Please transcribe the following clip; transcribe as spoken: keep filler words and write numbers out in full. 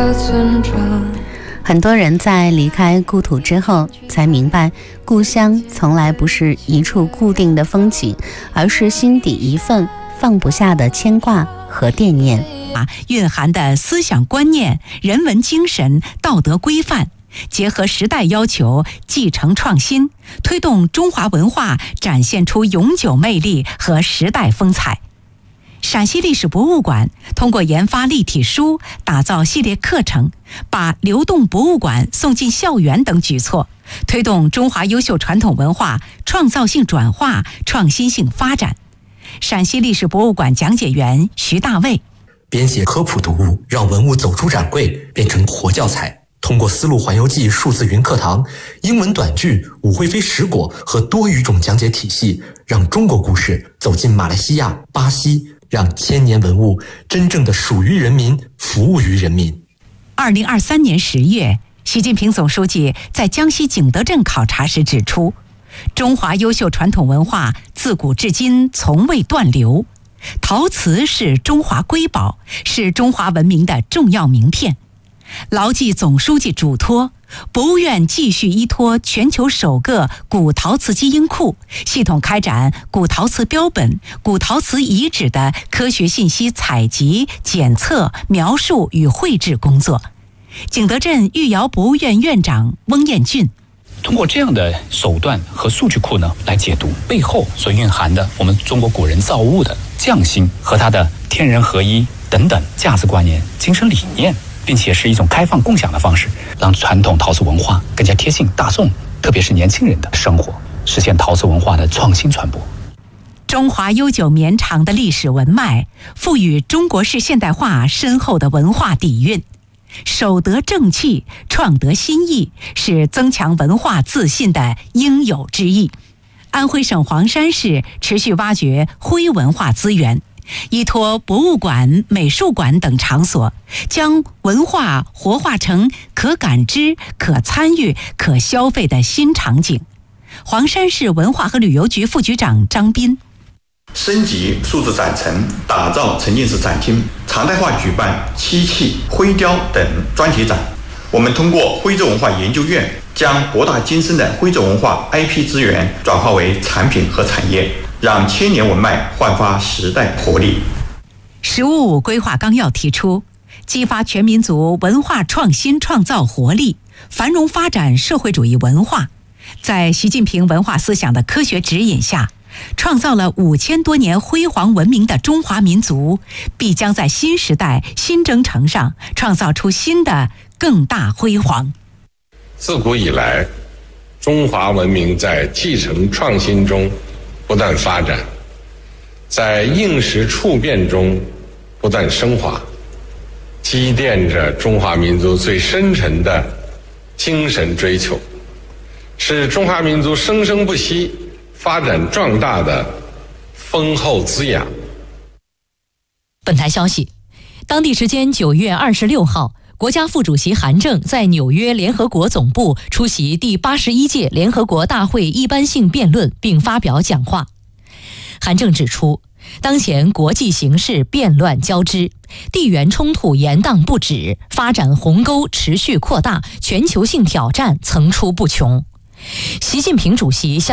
村庄。 很多人在离开故土之后，才明白故乡从来不是一处固定的风景，而是心底一份放不下的牵挂和惦念。 啊，蕴含的思想观念、人文精神、道德规范，结合时代要求，继承创新，推动中华文化展现出永久魅力和时代风采。陕西历史博物馆通过研发立体书、打造系列课程，把流动博物馆送进校园等举措，推动中华优秀传统文化创造性转化、创新性发展。陕西历史博物馆讲解员徐大卫编写科普读物，让文物走出展柜，变成活教材。通过丝路环游记数字云课堂、英文短剧、武惠妃食果和多语种讲解体系，让中国故事走进马来西亚、巴西，让千年文物真正的属于人民，服务于人民。 二零二三年十月，习近平总书记在江西景德镇考察时指出，中华优秀传统文化自古至今从未断流，陶瓷是中华瑰宝，是中华文明的重要名片。牢记总书记嘱托，博物院继续依托全球首个古陶瓷基因库，系统开展古陶瓷标本、古陶瓷遗址的科学信息采集、检测、描述与绘制工作。景德镇御窑博物院院长翁彦俊通过这样的手段和数据库呢，来解读背后所蕴含的我们中国古人造物的匠心和它的天人合一等等价值观念、精神理念，并且是一种开放共享的方式，让传统陶瓷文化更加贴近大众，特别是年轻人的生活，实现陶瓷文化的创新传播。 中华悠久绵长的历史文脉，赋予中国式现代化深厚的文化底蕴。守得正气，创得新意，是增强文化自信的应有之义。安徽省黄山市持续挖掘徽文化资源，依托博物馆、美术馆等场所，将文化活化成可感知、可参与、可消费的新场景。黄山市文化和旅游局副局长张斌升级数字展陈，打造沉浸式展厅，常态化举办漆器、灰雕等专题展。我们通过徽州文化研究院，将博大精深的徽州文化 I P 资源转化为产品和产业，让千年文脉焕发时代活力。 十五五规划纲要提出，激发全民族文化创新创造活力，繁荣发展社会主义文化。在习近平文化思想的科学指引下，创造了五千多年辉煌文明的中华民族，必将在新时代新征程上创造出新的更大辉煌。 自古以来，中华文明在继承创新中不断发展，在应时处变中不断升华，积淀着中华民族最深沉的精神追求，是中华民族生生不息、发展壮大的丰厚滋养。 本台消息，当地时间九月二十六号，国家副主席韩正在纽约联合国总部出席第八十一届联合国大会一般性辩论并发表讲话。韩正指出，当前国际形势变乱交织，地缘冲突延宕不止，发展鸿沟持续扩大，全球性挑战层出不穷。习近平主席向